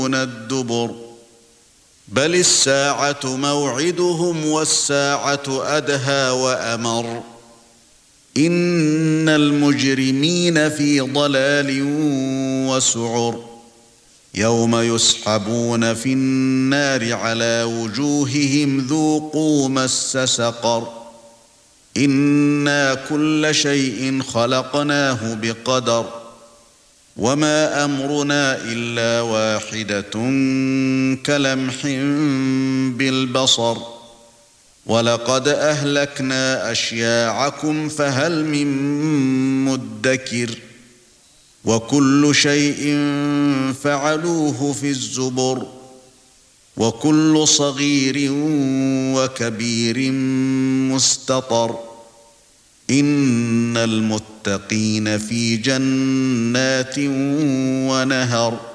الدبر بل الساعة موعدهم والساعة أدهى وأمر إن المجرمين في ضلال وسعر يوم يسحبون في النار على وجوههم ذوقوا مس سقر إنا كل شيء خلقناه بقدر وما أمرنا إلا واحدة كلمح بالبصر ولقد أهلكنا أشياعكم فهل من مدكر وكل شيء فعلوه في الزبر وكل صغير وكبير مستطر إن المتقين في جنات ونهر